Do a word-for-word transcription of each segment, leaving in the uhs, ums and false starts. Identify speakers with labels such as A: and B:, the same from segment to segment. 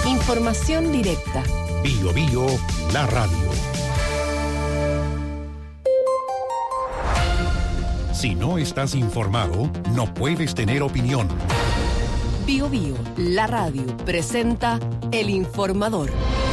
A: Información directa.
B: Bio Bio, la radio. Si no estás informado, no puedes tener opinión.
A: Bio Bio, la radio, presenta El Informador.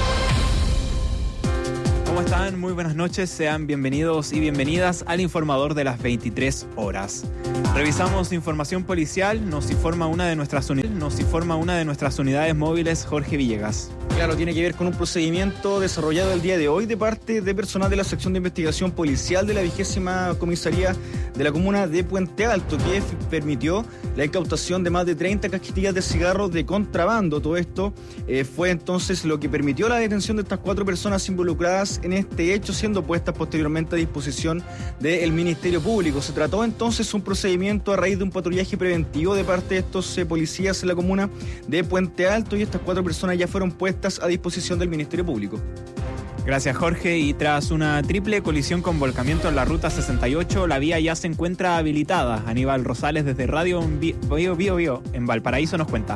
C: ¿Cómo están? Muy buenas noches, sean bienvenidos y bienvenidas al Informador de las veintitrés horas. Revisamos información policial, nos informa una de nuestras unidades, nos informa una de nuestras unidades móviles, Jorge Villegas.
D: Claro, tiene que ver con un procedimiento desarrollado el día de hoy de parte de personal de la sección de investigación policial de la vigésima comisaría de la comuna de Puente Alto, que permitió la incautación de más de treinta cajetillas de cigarros de contrabando. Todo esto eh, fue entonces lo que permitió la detención de estas cuatro personas involucradas en este hecho, siendo puestas posteriormente a disposición del Ministerio Público. Se trató entonces un procedimiento a raíz de un patrullaje preventivo de parte de estos eh, policías en la comuna de Puente Alto, y estas cuatro personas ya fueron puestas a disposición del Ministerio Público.
C: Gracias, Jorge. Y tras una triple colisión con volcamiento en la ruta sesenta y ocho, la vía ya se encuentra habilitada. Aníbal Rosales desde Radio Bio Bio Bio en Valparaíso nos cuenta.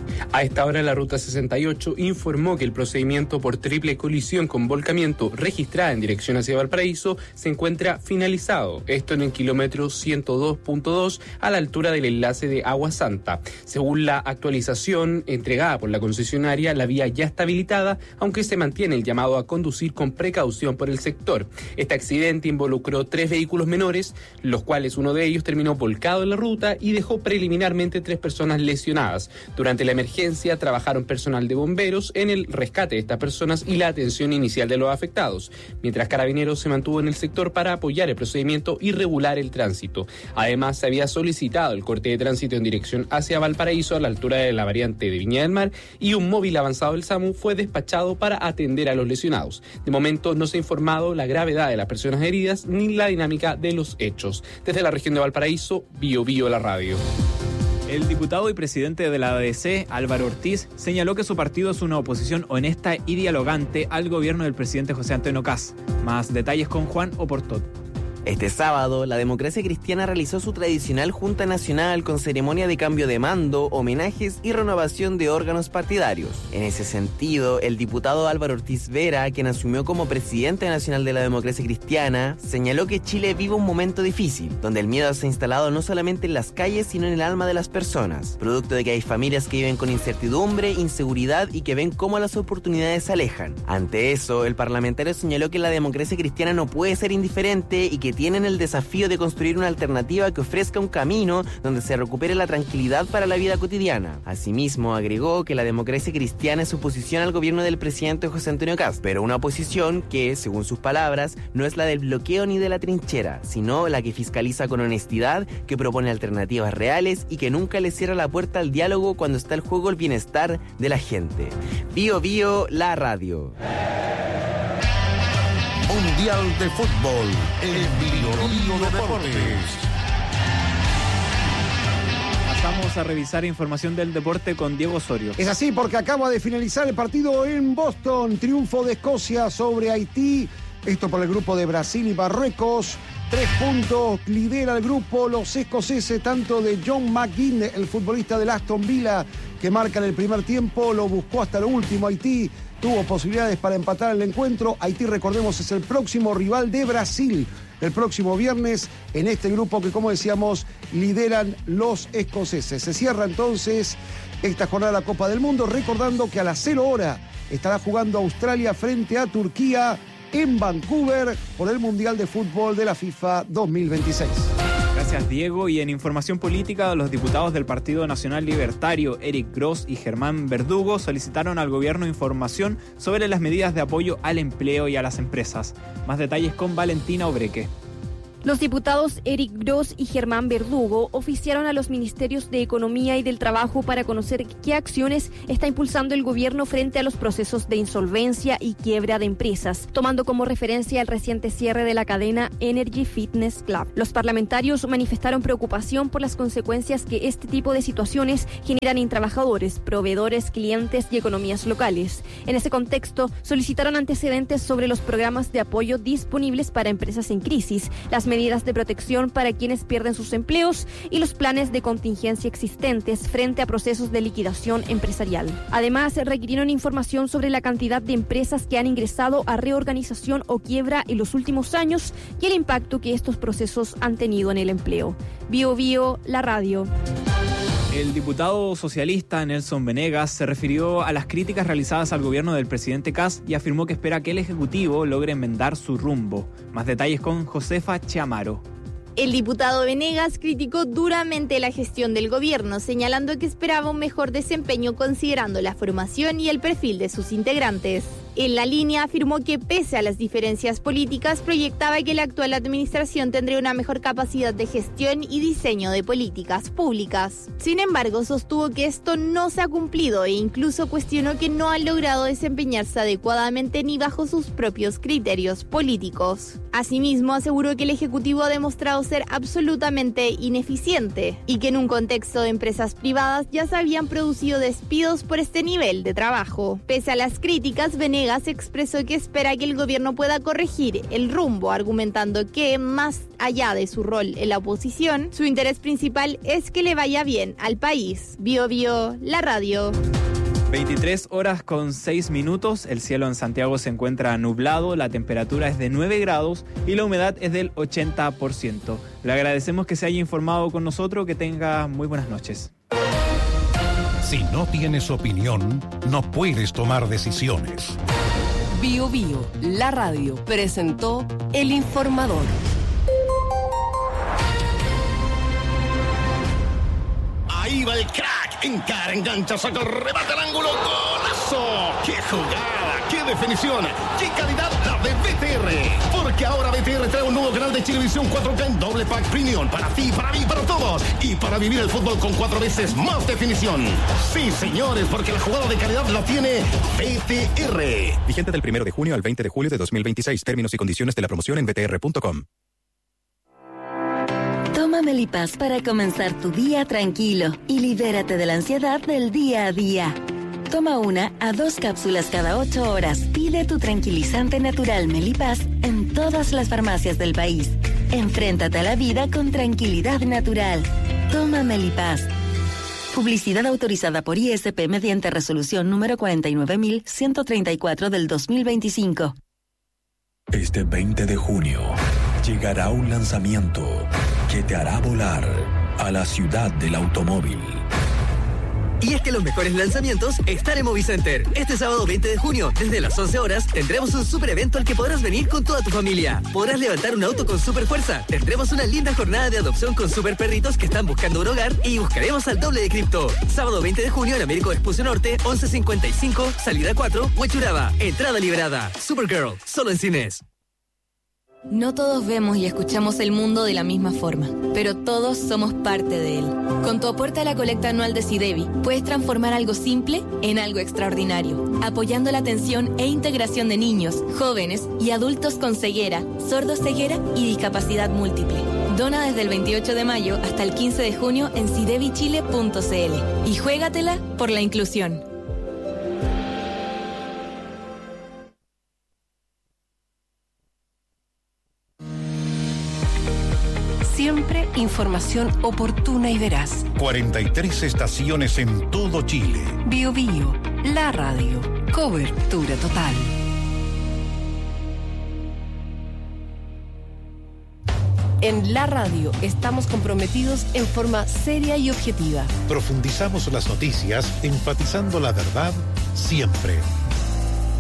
E: A esta hora la ruta sesenta y ocho informó que el procedimiento por triple colisión con volcamiento registrada en dirección hacia Valparaíso se encuentra finalizado. Esto en el kilómetro ciento dos punto dos a la altura del enlace de Agua Santa. Según la actualización entregada por la concesionaria, la vía ya está habilitada, aunque se mantiene el llamado a conducir con precaución por el sector. Este accidente involucró tres vehículos menores, los cuales uno de ellos terminó volcado en la ruta y dejó preliminarmente tres personas lesionadas. Durante la emergencia trabajaron personal de bomberos en el rescate de estas personas y la atención inicial de los afectados, mientras Carabineros se mantuvo en el sector para apoyar el procedimiento y regular el tránsito. Además, se había solicitado el corte de tránsito en dirección hacia Valparaíso a la altura de la variante de Viña del Mar, y un móvil avanzado del SAMU fue despachado para atender a los lesionados. De momento no se ha informado la gravedad de las personas heridas ni la dinámica de los hechos. Desde la región de Valparaíso, Bio Bio la radio.
C: El diputado y presidente de la A D C, Álvaro Ortiz, señaló que su partido es una oposición honesta y dialogante al gobierno del presidente José Antonio Kast. Más detalles con Juan Oportot.
F: Este sábado, la Democracia Cristiana realizó su tradicional Junta Nacional con ceremonia de cambio de mando, homenajes y renovación de órganos partidarios. En ese sentido, el diputado Álvaro Ortiz Vera, quien asumió como presidente nacional de la Democracia Cristiana, señaló que Chile vive un momento difícil, donde el miedo se ha instalado no solamente en las calles, sino en el alma de las personas, producto de que hay familias que viven con incertidumbre, inseguridad y que ven cómo las oportunidades se alejan. Ante eso, el parlamentario señaló que la Democracia Cristiana no puede ser indiferente y que tienen el desafío de construir una alternativa que ofrezca un camino donde se recupere la tranquilidad para la vida cotidiana. Asimismo, agregó que la Democracia Cristiana es oposición al gobierno del presidente José Antonio Kast, pero una oposición que, según sus palabras, no es la del bloqueo ni de la trinchera, sino la que fiscaliza con honestidad, que propone alternativas reales y que nunca le cierra la puerta al diálogo cuando está en juego el bienestar de la gente. Bio Bio, la radio.
B: Mundial de Fútbol en Bio Bio Deportes.
C: Pasamos a revisar información del deporte con Diego Osorio.
G: Es así porque acaba de finalizar el partido en Boston. Triunfo de Escocia sobre Haití. Esto por el grupo de Brasil y Marruecos. Tres puntos, lidera el grupo los escoceses, tanto de John McGinn, el futbolista del Aston Villa, que marca en el primer tiempo, lo buscó hasta lo último. Haití tuvo posibilidades para empatar el encuentro. Haití, recordemos, es el próximo rival de Brasil el próximo viernes en este grupo que, como decíamos, lideran los escoceses. Se cierra entonces esta jornada de la Copa del Mundo, recordando que a las cero hora estará jugando Australia frente a Turquía en Vancouver por el Mundial de Fútbol de la FIFA dos mil veintiséis.
C: Gracias, Diego. Y en información política, los diputados del Partido Nacional Libertario, Eric Gross y Germán Verdugo, solicitaron al gobierno información sobre las medidas de apoyo al empleo y a las empresas. Más detalles con Valentina Obreque.
H: Los diputados Eric Gross y Germán Verdugo oficiaron a los ministerios de Economía y del Trabajo para conocer qué acciones está impulsando el gobierno frente a los procesos de insolvencia y quiebra de empresas, tomando como referencia el reciente cierre de la cadena Energy Fitness Club. Los parlamentarios manifestaron preocupación por las consecuencias que este tipo de situaciones generan en trabajadores, proveedores, clientes y economías locales. En ese contexto, solicitaron antecedentes sobre los programas de apoyo disponibles para empresas en crisis, las medidas de protección para quienes pierden sus empleos y los planes de contingencia existentes frente a procesos de liquidación empresarial. Además, requirieron información sobre la cantidad de empresas que han ingresado a reorganización o quiebra en los últimos años y el impacto que estos procesos han tenido en el empleo. Bio Bio, la radio.
C: El diputado socialista Nelson Venegas se refirió a las críticas realizadas al gobierno del presidente Kast y afirmó que espera que el Ejecutivo logre enmendar su rumbo. Más detalles con Josefa Chamaro.
I: El diputado Venegas criticó duramente la gestión del gobierno, señalando que esperaba un mejor desempeño considerando la formación y el perfil de sus integrantes. En la línea afirmó que pese a las diferencias políticas, proyectaba que la actual administración tendría una mejor capacidad de gestión y diseño de políticas públicas. Sin embargo, sostuvo que esto no se ha cumplido e incluso cuestionó que no han logrado desempeñarse adecuadamente ni bajo sus propios criterios políticos. Asimismo, aseguró que el Ejecutivo ha demostrado ser absolutamente ineficiente y que en un contexto de empresas privadas ya se habían producido despidos por este nivel de trabajo. Pese a las críticas, Venegas expresó que espera que el gobierno pueda corregir el rumbo, argumentando que, más allá de su rol en la oposición, su interés principal es que le vaya bien al país. Bio Bio, la radio.
C: veintitrés horas con seis minutos, el cielo en Santiago se encuentra nublado, la temperatura es de nueve grados y la humedad es del ochenta por ciento. Le agradecemos que se haya informado con nosotros, que tenga muy buenas noches.
B: Si no tienes opinión, no puedes tomar decisiones.
A: Bio Bio, la radio, presentó El Informador.
B: Ahí va el crack, encara, engancha, saca, rebate al ángulo, ¡golazo! ¡Qué jugada! ¡Qué definición! ¡Qué calidad la de B T R! Porque ahora B T R trae un nuevo canal de Chilevisión cuatro K en doble pack premium para ti, para mí, para todos y para vivir el fútbol con cuatro veces más definición. Sí, señores, porque la jugada de calidad la tiene B T R.
J: Vigente del primero de junio al veinte de julio de dos mil veintiséis. Términos y condiciones de la promoción en b t r punto com.
K: Toma Melipaz para comenzar tu día tranquilo y libérate de la ansiedad del día a día. Toma una a dos cápsulas cada ocho horas. Pide tu tranquilizante natural Melipaz en todas las farmacias del país. Enfréntate a la vida con tranquilidad natural. Toma Melipaz. Publicidad autorizada por I S P mediante resolución número cuarenta y nueve mil ciento treinta y cuatro del dos mil veinticinco.
L: Este veinte de junio llegará un lanzamiento que te hará volar a la ciudad del automóvil.
M: Y es que los mejores lanzamientos están en Movicenter. Este sábado veinte de junio, desde las once horas, tendremos un super evento al que podrás venir con toda tu familia. Podrás levantar un auto con super fuerza. Tendremos una linda jornada de adopción con super perritos que están buscando un hogar y buscaremos al doble de cripto. Sábado veinte de junio en Américo Vespucio Norte, once cincuenta y cinco, salida cuatro, Huechuraba. Entrada liberada. Supergirl, solo en cines.
N: No todos vemos y escuchamos el mundo de la misma forma, pero todos somos parte de él. Con tu aporte a la colecta anual de Sidevi, puedes transformar algo simple en algo extraordinario, apoyando la atención e integración de niños, jóvenes y adultos con ceguera, sordoceguera y discapacidad múltiple. Dona desde el veintiocho de mayo hasta el quince de junio en sidevi chile punto c l y juégatela por la inclusión.
A: Siempre información oportuna y veraz.
B: cuarenta y tres estaciones en todo Chile.
A: Bio Bio, la radio. Cobertura total. En la radio estamos comprometidos en forma seria y objetiva.
B: Profundizamos las noticias, enfatizando la verdad siempre.